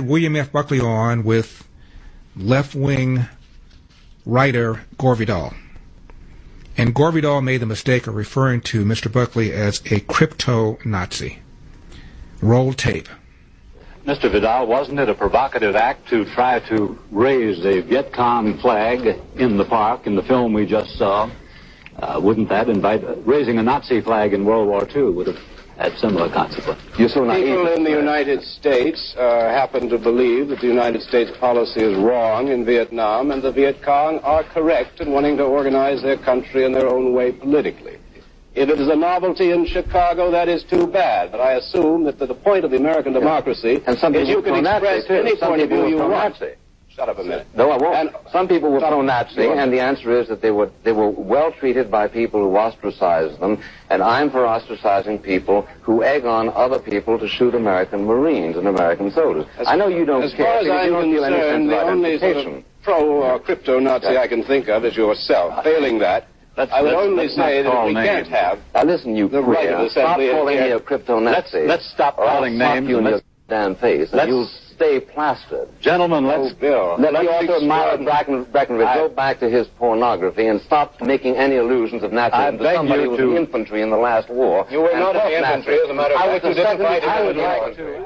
William F. Buckley on with left-wing writer Gore Vidal. And Gore Vidal made the mistake of referring to Mr. Buckley as a crypto-Nazi. Roll tape. Mr. Vidal, wasn't it a provocative act to try to raise the Viet Cong flag in the park in the film we just saw? Wouldn't that invite raising a Nazi flag in World War II would have had similar consequences? People in the United States happen to believe that the United States policy is wrong in Vietnam, and the Viet Cong are correct in wanting to organize their country in their own way politically. If it is a novelty in Chicago, that is too bad. But I assume that the point of the American democracy is you can express any point of view you want. Shut up a minute. No, I won't. Some people were pro-Nazi, and the answer is that they were well treated by people who ostracized them, and I'm for ostracizing people who egg on other people to shoot American Marines and American soldiers. I know you don't care. As far as I'm concerned, the only sort of pro-crypto-Nazi I can think of is yourself. Failing that, I would only say that we can't have the right of assembly. Stop calling me a crypto-Nazi. Let's stop calling names. You in your damn face, and you'll stay plastered. Gentlemen, let's... Bill. Let the author of Myra Breckinridge go back to his pornography and stop making any allusions of Nazism to somebody who was in the infantry in the last war. You were not in the infantry, as a matter of fact. You didn't fight in the infantry.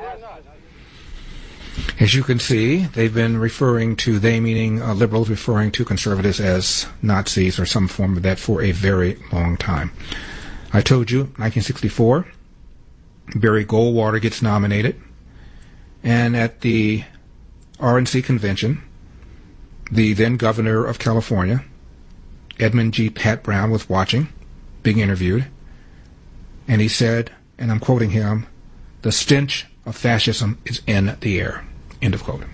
As you can see, they've been referring to, they meaning liberals, referring to conservatives as Nazis or some form of that for a very long time. I told you, 1964, Barry Goldwater gets nominated. And at the RNC convention, the then governor of California, Edmund G. Pat Brown, was watching, being interviewed, and he said, and I'm quoting him, "The stench of fascism is in the air." End of quote.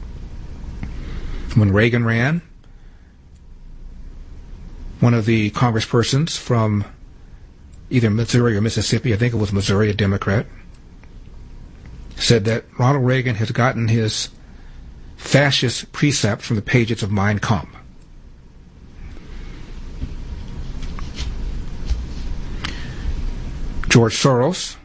When Reagan ran, one of the congresspersons from either Missouri or Mississippi, I think it was Missouri, a Democrat, said that Ronald Reagan has gotten his fascist precepts from the pages of Mein Kampf. George Soros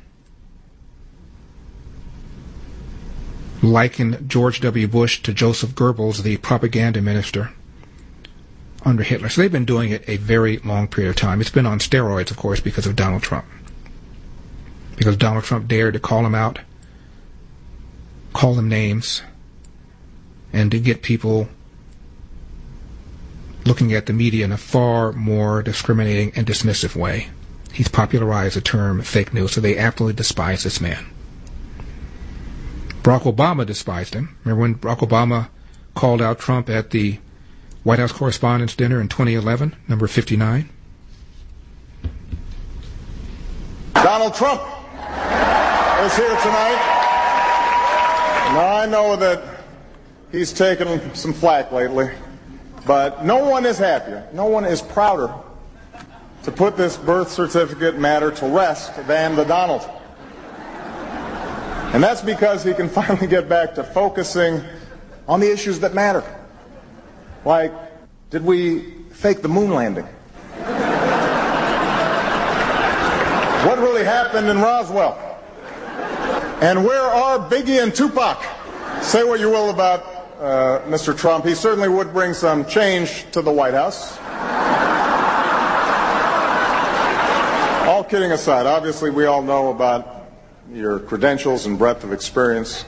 likened George W. Bush to Joseph Goebbels, the propaganda minister under Hitler. So they've been doing it a very long period of time. It's been on steroids, of course, because of Donald Trump. Because Donald Trump dared to call him out, call them names, and to get people looking at the media in a far more discriminating and dismissive way. He's popularized the term fake news, so they absolutely despise this man. Barack Obama despised him. Remember when Barack Obama called out Trump at the White House Correspondents' Dinner in 2011, number 59? Donald Trump is here tonight. Now, I know that he's taken some flack lately, but no one is happier, no one is prouder to put this birth certificate matter to rest than the Donald. And that's because he can finally get back to focusing on the issues that matter. Like, did we fake the moon landing? What really happened in Roswell? And where are Biggie and Tupac? Say what you will about Mr. Trump. He certainly would bring some change to the White House. All kidding aside, obviously we all know about your credentials and breadth of experience.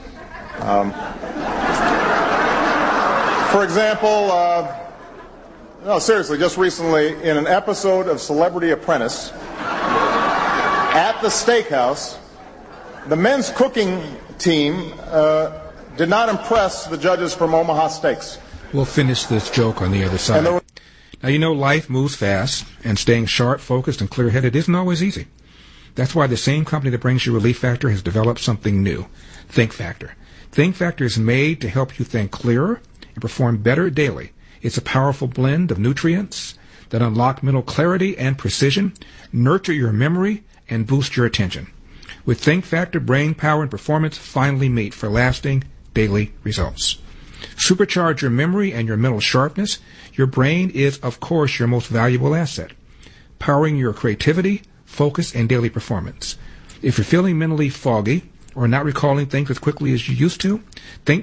For example, no, seriously, just recently in an episode of Celebrity Apprentice at the steakhouse, the men's cooking team did not impress the judges from Omaha Steaks. We'll finish this joke on the other side. Now, you know, life moves fast, and staying sharp, focused, and clear-headed isn't always easy. That's why the same company that brings you Relief Factor has developed something new, Think Factor. Think Factor is made to help you think clearer and perform better daily. It's a powerful blend of nutrients that unlock mental clarity and precision, nurture your memory, and boost your attention. With Think Factor, brain power and performance finally meet for lasting daily results. Supercharge your memory and your mental sharpness. Your brain is, of course, your most valuable asset, powering your creativity, focus, and daily performance. If you're feeling mentally foggy or not recalling things as quickly as you used to, Think